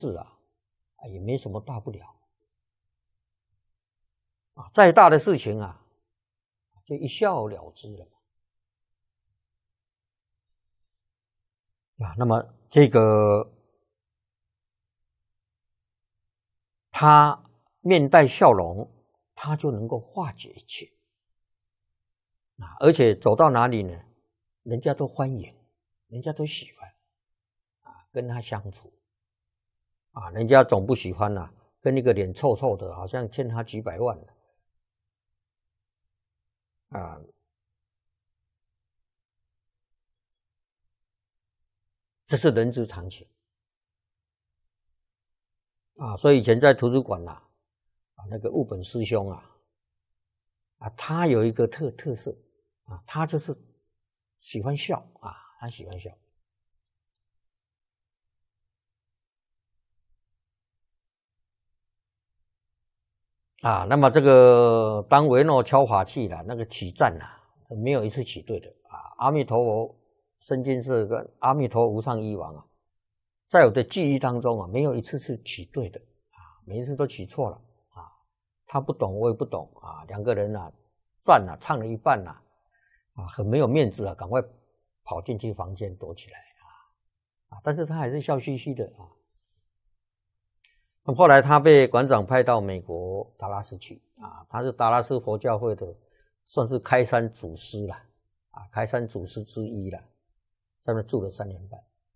事啊，也没什么大不了啊，再大的事情啊，就一笑了之了啊。那么这个他面带笑容，他就能够化解一切啊，而且走到哪里呢，人家都欢迎，人家都喜欢啊，跟他相处啊，人家总不喜欢啊，跟一个脸臭臭的，好像欠他几百万啊，这是人之常情啊。所以以前在图书馆那个悟本师兄他有一个特色啊，他就是喜欢笑啊，他喜欢笑啊。那么这个当维诺敲法器了，那个起赞没有一次起对的啊。阿弥陀佛身金色跟阿弥陀无上医王在我的记忆当中没有一次是起对的啊，每一次都起错了啊。他不懂，我也不懂啊，两个人站唱了一半很没有面子赶快跑进去房间躲起来但是他还是笑嘻嘻的那后来他被馆长派到美国达拉斯去他是达拉斯佛教会的算是开山祖师了开山祖师之一了，在那住了3年半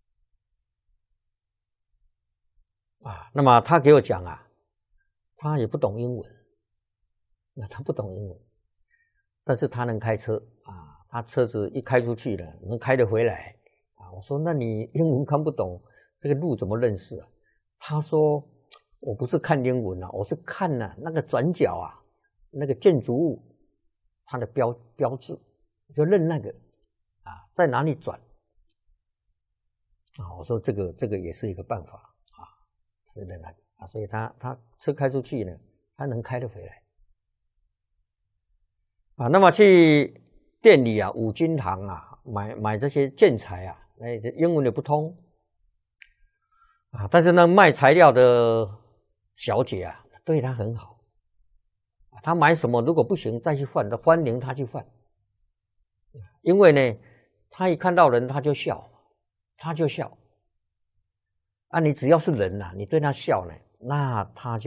那么他给我讲他也不懂英文，他不懂英文，但是他能开车他车子一开出去了，能开得回来我说那你英文看不懂，这个路怎么认识他说我不是看英文我是看那个转角那个建筑物它的标志，就认那个在哪里转我说这个也是一个办法认那个所以他车开出去呢，他能开得回来那么去店里五金行买这些建材英文也不通但是那卖材料的小姐对他很好他买什么如果不行再去换，欢迎他去换因为呢他一看到人他就笑你只要是人你对他笑呢，那他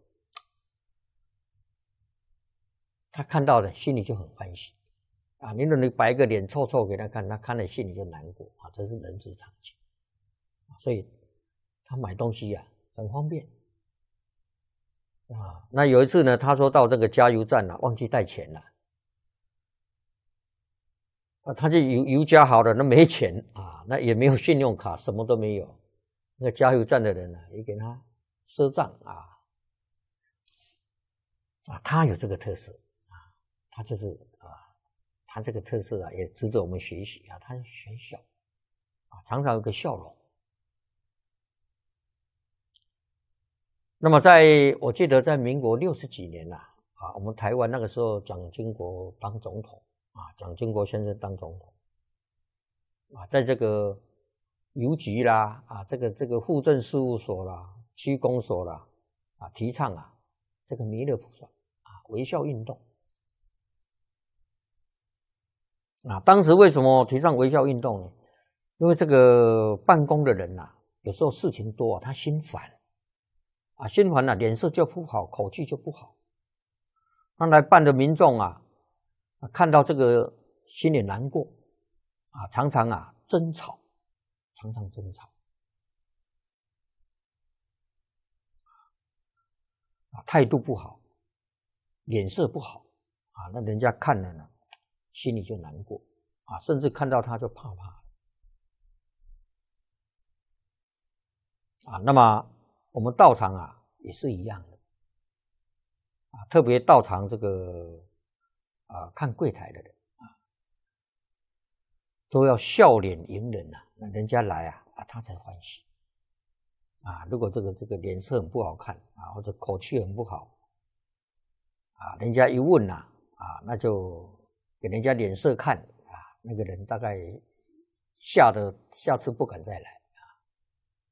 看到了心里就很欢喜你如果你摆一个脸臭臭给他看，他看了心里就难过这是人之常情所以他买东西很方便那有一次呢，他说到这个加油站忘记带钱了他就油加好了，那没钱那也没有信用卡，什么都没有。那个加油站的人也给他赊账他有这个特色他就是他这个特色也值得我们学习他喜欢笑常常有个笑容。那么我记得在民国60几年我们台湾那个时候蒋经国当总统蒋经国先生当总统在这个邮局啦这个户政事务所啦区公所啦提倡这个弥勒菩萨微笑运动当时为什么提倡微笑运动呢？因为这个办公的人有时候事情多他心烦心烦脸色就不好，口气就不好。那来办的民众看到这个心里难过常常争吵，态度不好，脸色不好那人家看了呢，心里就难过甚至看到他就怕那么我们道场也是一样的特别道场这个看柜台的人都要笑脸迎人人家来他才欢喜如果这个脸色很不好看或者口气很不好人家一问那就给人家脸色看那个人大概吓得下次不敢再来